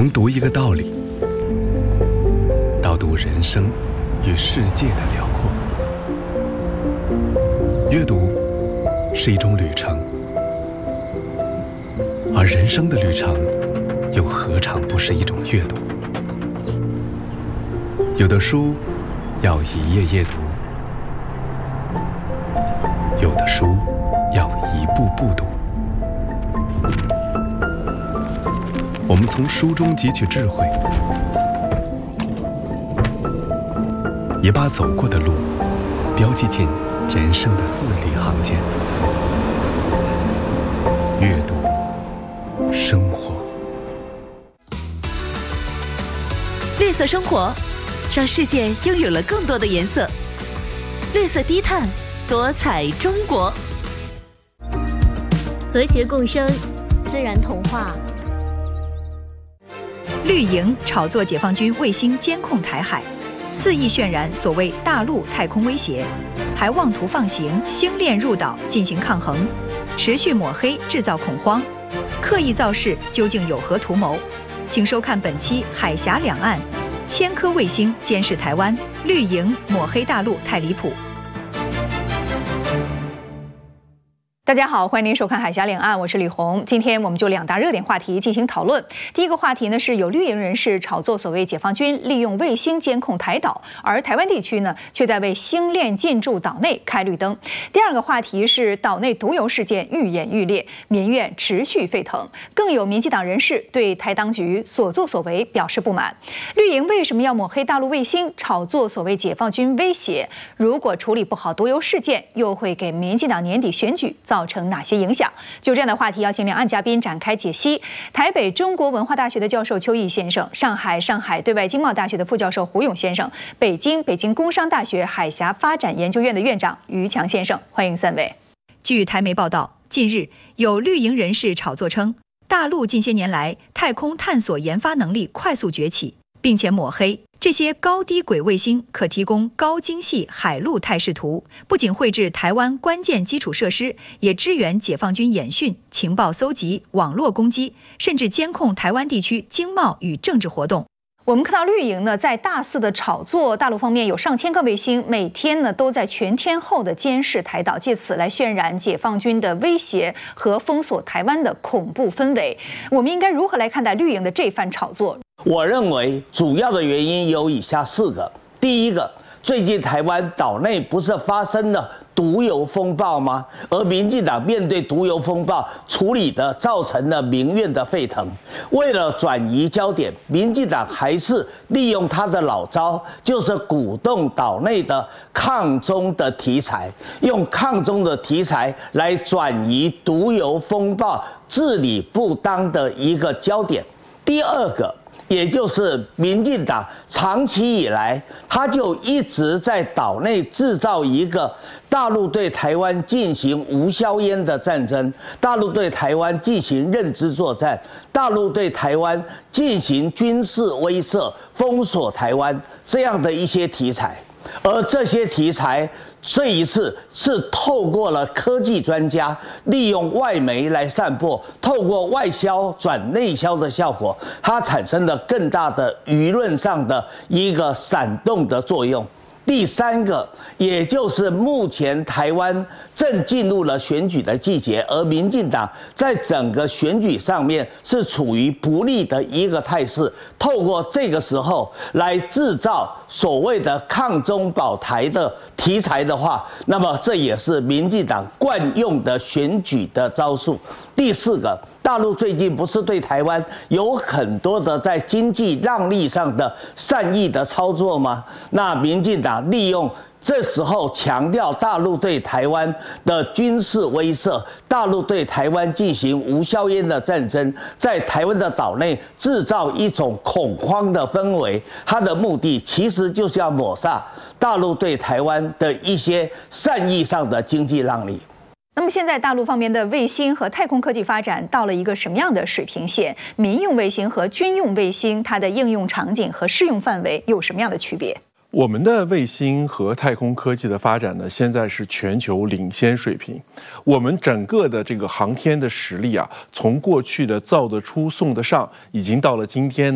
从读一个道理，到读人生与世界的辽阔。阅读是一种旅程，而人生的旅程又何尝不是一种阅读？有的书要一页页读，有的书要一步步读。我们从书中汲取智慧，也把走过的路标记进人生的字里行间。阅读，生活， 绿色生活，让世界拥有了更多的颜色。绿色低碳，多彩中国。 和谐共生，自然童话。 绿营炒作解放军卫星监控台海，肆意渲染所谓大陆太空威胁，还妄图放行星链入岛进行抗衡，持续抹黑制造恐慌，刻意造势究竟有何图谋？请收看本期《海峡两岸》，1000颗卫星监视台湾，绿营抹黑大陆太离谱。大家好，欢迎您收看《海峡两岸》，我是李红。今天我们就2大热点话题进行讨论。第一个话题呢，是有绿营人士炒作所谓解放军利用卫星监控台岛，而台湾地区呢却在为星链进驻岛内开绿灯。第二个话题是岛内毒油事件愈演愈烈，民怨持续沸腾，更有民进党人士对台当局所作所为表示不满。绿营为什么要抹黑大陆卫星，炒作所谓解放军威胁？如果处理不好毒油事件，又会给民进党年底选举造成哪些影响？就这样的话题，邀请2岸嘉宾展开解析。台北中国文化大学的教授邱毅先生，上海对外经贸大学的副教授胡勇先生，北京工商大学海峡发展研究院的院长于强先生，欢迎3位。据台媒报道，近日有绿营人士炒作称，大陆近些年来太空探索研发能力快速崛起，并且抹黑这些高低轨卫星可提供高精细海陆态势图，不仅绘制台湾关键基础设施，也支援解放军演训、情报搜集、网络攻击，甚至监控台湾地区经贸与政治活动。我们看到绿营呢，在大肆的炒作大陆方面有上千颗卫星，每天呢都在全天候的监视台岛，借此来渲染解放军的威胁和封锁台湾的恐怖氛围。我们应该如何来看待绿营的这番炒作？ 我认为主要的原因有以下4个。第一个，最近台湾岛内不是发生了毒油风暴吗？而民进党面对毒油风暴处理的造成了民怨的沸腾。为了转移焦点，民进党还是利用他的老招，就是鼓动岛内的抗中的题材，用抗中的题材来转移毒油风暴治理不当的一个焦点。第二个，也就是民进党长期以来，他就一直在岛内制造一个大陆对台湾进行无硝烟的战争，大陆对台湾进行认知作战，大陆对台湾进行军事威慑、封锁台湾这样的一些题材。而这些题材这一次是透过了科技专家，利用外媒来散播，透过外销转内销的效果，它产生了更大的舆论上的一个煽动的作用。第3个，也就是目前台湾正进入了选举的季节，而民进党在整个选举上面是处于不利的一个态势，透过这个时候来制造所谓的抗中保台的题材的话，那么这也是民进党惯用的选举的招数。第4个，大陆最近不是对台湾有很多的在经济让利上的善意的操作吗？那民进党利用这时候强调大陆对台湾的军事威慑，大陆对台湾进行无硝烟的战争，在台湾的岛内制造一种恐慌的氛围，它的目的其实就是要抹煞大陆对台湾的一些善意上的经济让利。 那么现在大陆方面的卫星和太空科技发展到了一个什么样的水平线？民用卫星和军用卫星它的应用场景和适用范围有什么样的区别？ 我们的卫星和太空科技的发展呢，现在是全球领先水平。我们整个的这个航天的实力啊，从过去的造得出、送得上，已经到了今天